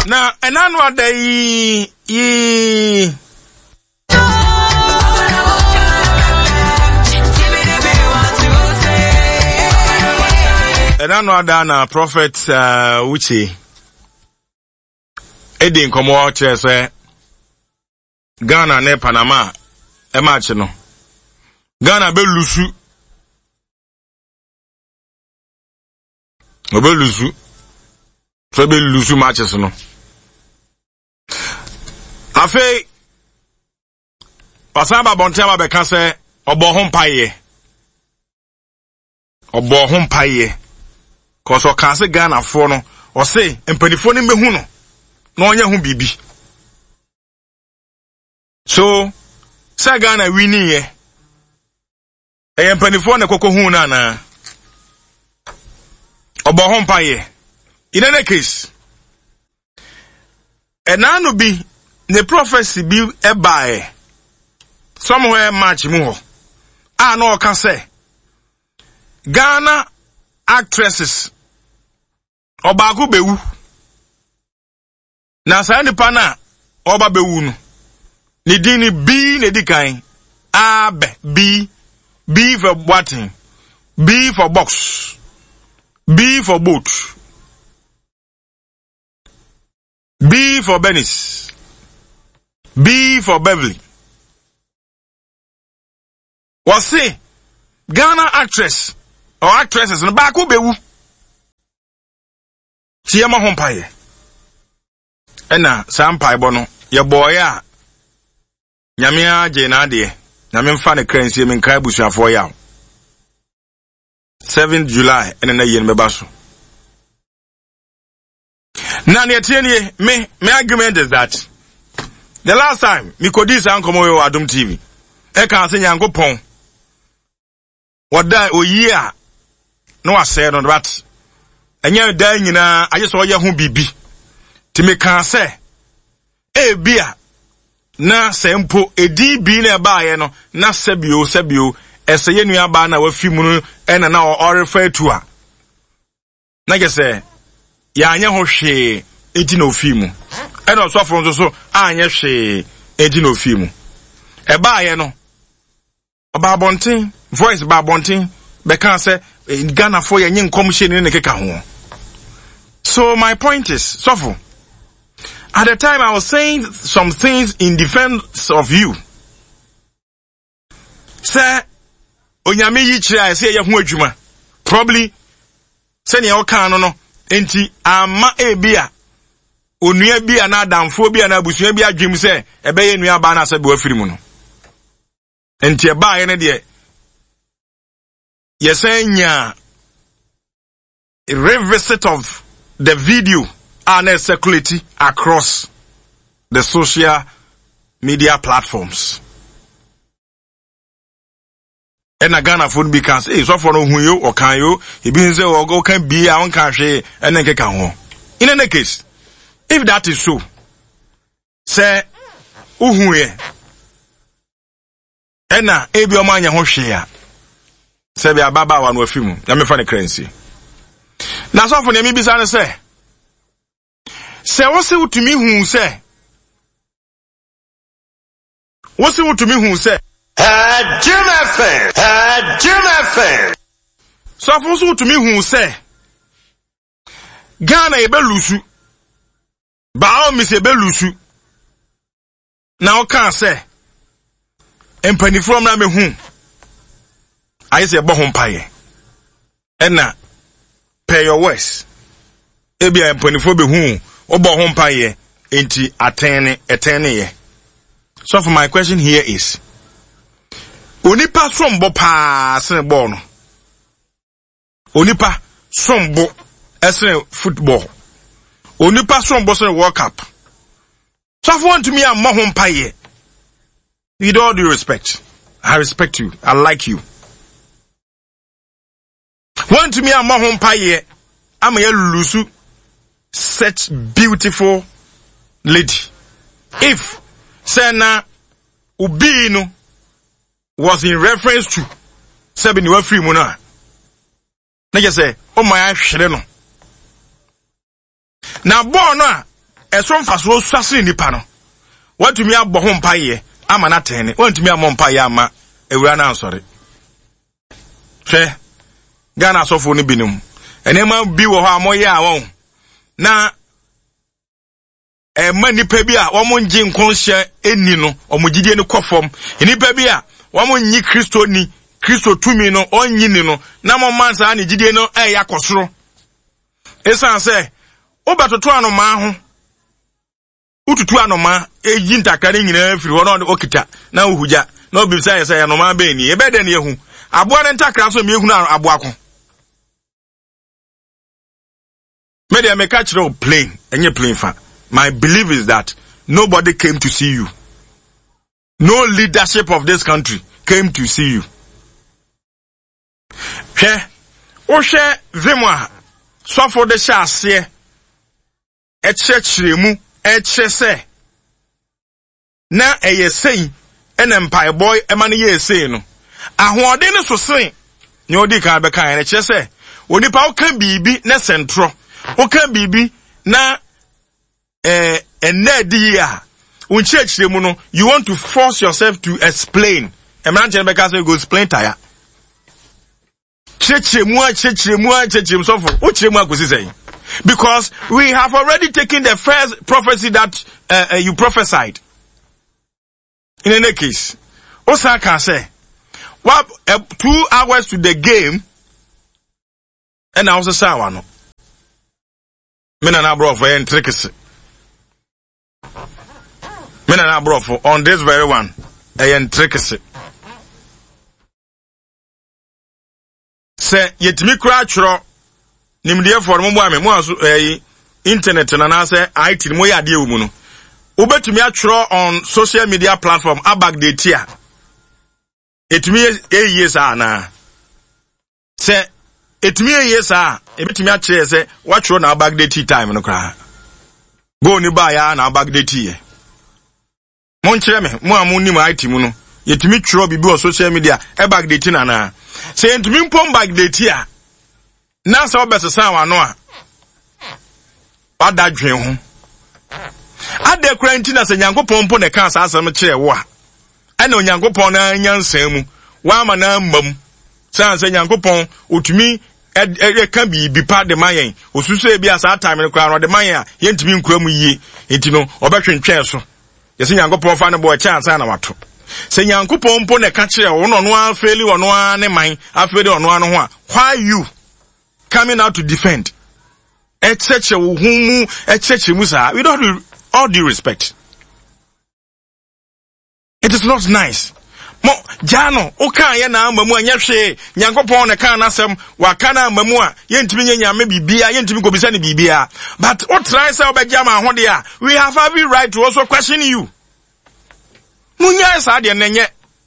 na enanu adai yi enanu adana prophet uche edin komo chese Ghana ne Panama e match no Ghana be lusu so be lusu matches no afi pasaba bontema be kan se obo ho mpaye cause o kan se Ghana fo no o se empanifo ni mehu no na onye hu bibi so say Ghana winning ye empanifo na koko hu na obo ho mpaye. In any case, enanu bi the prophecy bi ebae somewhere match mu ho no can say Ghana actresses obaku bewu na sa nipa na oba bewu no ni dini B ne dikan B for boating, B for box, B for boat, B for Venice, B for Beverly. Was say Ghana actress or actresses no back who bewu. Tiama hompaye. Ena sampai bono ye boya. Nyamia jena de. Nyamia mfa ne krensi me nkai busuafo ya. 7th July ena yen mebaso. Now, me argument is that the last time me could this uncle Adum TV, I can't say Yango Pong. What that year? No, I said on that. And you're dying in I just saw you who be. To me, can't say, beer. Na sempo DB nearby, no, na sebio, as a yenu abana with few and an hour refer to her. Like I say, anya ho hwe enti na ofimu e na so from so anya hwe enti na ofimu e ba ye no oba bonten voice ba bonten be kan say Ghana for ye nkom hye ne keka ho. So my point is so at the time I was saying some things in defense of you, say onyame yi kire say ye ho adwuma probably say ne o kan no enti ama ebia onua bia na adamfo bia na abusua bia adwim se ebeye nua ba na sabe wafiri mu no enti e ba ye ne de yesenya a revisit of the video and circulating across the social media platforms. And a Ghana food because so for no who you or can you he been say or go can be a on country and then can home. In any case, if that is so, say uhuye ena ebi o manya ho hwe ya say be ababa wa no afimu na me fa ne currency na so for na me bisa ne say wo se utumi hu say wo se utumi hu say Jim FM. So for so to me who say Ghana ebe lusu. Ba o mi se be lusu. Now can say empany from na me hu. I say bo hompaye. Ena pay your words. Ebi empany for be hu obo hompaye enti atene ye. So for my question here is Onipa sombo pa sen ball no. Onipa sombo esen football. Onipa sombo sen World Cup. So if you want to me a mahon paye. With all due respect, I respect you. I like you. Want to me a mahon paye. I'm a lusu such beautiful lady. If Sena Ubino was in reference to seven you free muna. Na just say, oh my shredno. Now born esom faso swase nipa no watumi abɔ ho mpaye ama na tene wantumi amɔ mpaye ama ewura na ansɔre hwɛ Ghana asɔfo no binom enema bi wɔ hɔ amoyɛ a wɔn na ma nipa bi a wɔn ngye nkɔnhyɛ eni no wɔn gidie no kɔfam nipa bi a wɔn nyi Kristo tumi no onyi ni no na mo mansa ne gidie no ya kɔsoro esan sɛ obatoto anoma ho ututu anoma eyi ntakare nyina firi hɔ na okita na ohuja na obisa yɛ sɛ anoma be ni ebe de ne ehu aboa ne ntakra so me ehu na aboa ko me dey make catch no plain enye plain fa. My belief is that nobody came to see you. No leadership of this country came to see you. Oshe vimwa so for the shase echechiremu echese na eyesei empire boy emane yesei no ahode ne so sen ne odi kan be kan ne chese onipa o kan bibi na sentro o kan bibi na you want to force yourself to explain. A man can go explain tire. Because we have already taken the first prophecy that you prophesied. In any case, Osa can say, what 2 hours to the game, and I also say one. Men and bro for intricacy. Men and bro for on this very one, a intricacy. Say yetimi kura chro nimdie for mo bua me mo aso internet na na say IT mo ya de wu no. Ubetumi atchro on social media platform abag de tia. Etumi years na. Say etumi years ebetumi atchre say watchro na abag de tea time no kra. Go ni ba ya na abag de tea. Mon kire me mo amu ni mo IT mu no. Yetumi tchro bibi on social media abag de tea na. Say entumi mpom bag de tea. Na so obesesa wa no a. Wada dwen ho. Ade krantina se Nyankopon mpo ne ka asasam kire wo a. Ene Onyankopon na nyansan mu, wa ma na mmam. San se Nyankopon otumi ka bi pa de mayen. Osusu e bi asa time ne kwa no de mayen a yentumi nkura mu yie. Enti no obetwentwen so. Yesi Nyankopon fa ne bo chance na wato. Se Nyankopon mpo ne ka kire wo no no afeli wo no ne man, afeli wo no ho a. Why you coming out to defend? We don't all due respect. It is not nice. Mo jano oka ye na mamu anya hwe Nyankopon ne kan nasem waka na mamu a yentimi nyame bibia yentimi kobisa ne bibia, but what try say obegya ma hode a we have every right to also question you. Munyai sa de nenye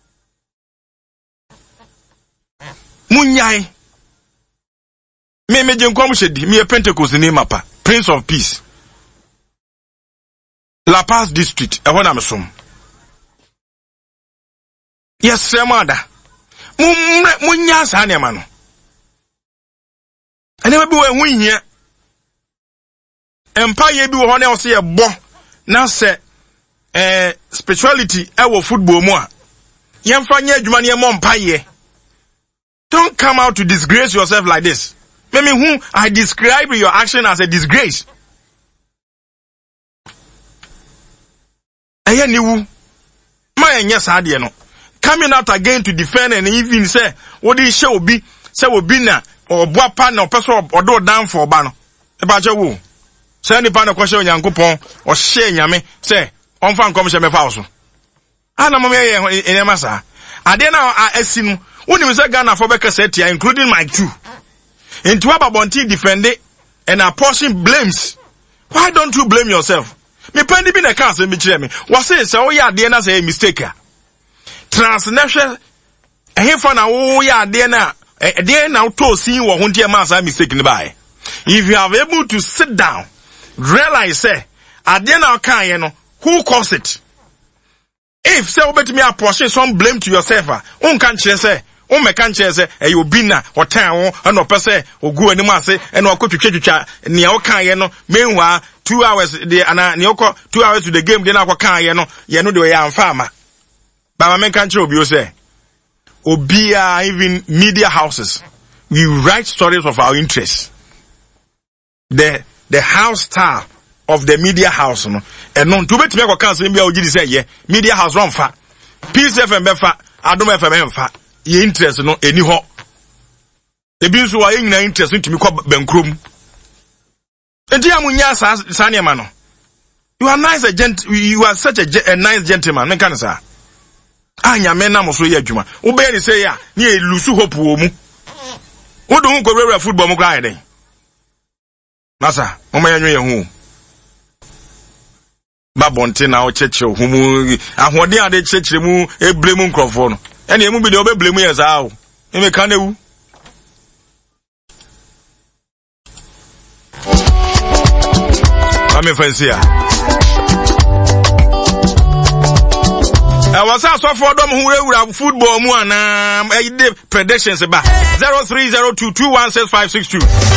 munyai me jenkom shedi me Pentecost ni mapa Prince of Peace La Paz district e wona mesom. Yes remada munya sa ne ma no ene bi we hu hia empire bi wo ho na o se e bo na se spirituality e wo football mu a yemfa nya adwuma ne mo empire. Don't come out to disgrace yourself like this. Maybe who I describe your action as a disgrace. Aya niwu ma enye saade no coming out again to defend and even say what is show obi say obi na oboa pa na opeso odo down for ba no e ba che wo say ni pa na kwose Onyankopon o hye nyame say onfa nkom hye mefa so ana mo me ye enema sa ade na asi no woni say Ghana for be kase tia including my two into ababonti defend it and apportion blames. Why don't you blame yourself? Me pendi bi na ka se me kire me wo say o ya ade na say mistake a transnational ehfa na wo ya ade na ade na to sin wo ho ntia ma sa mistake ni bai. If you are able to sit down realize say ade na kan ye no who caused it. If say obetimi apportion some blame to yourself un kan kire say o me kan kire say e obi na otan wo na opese ogu anim ase e na okotwetwetwa ne o kan ye no menwa 2 hours the ana ne okọ 2 hours to the game dey na akọ kan ye no de we am farmer baba men kan obi o say obia even media houses we write stories of our interests. The house star of the media house no and non to bet me akọ kan say bia ogidi say ye media house run fa Peace FM be fa Adom FM fa ye interest no eni ho ebi nso wa ye nyina interest ntumi kọ bankrom. Enti amunya sa ne ma no. You are nice you are such a nice gentleman. Men kan sa. Anya men na mo so ye adwuma. Wo be ni say ya, na e lusu hope wo mu. Wo do hu ko rewra football mu kra den. Masa, mo ma yanwe ye hu. Ba bonte na o cheche hu mu ahode ade cheche mu e blemu nkrofo no. Ene emu bi de obe blemu ye sa o. E me kan ewu. I'm fancy. I was also for them who have football mu and predictions about 0302216562.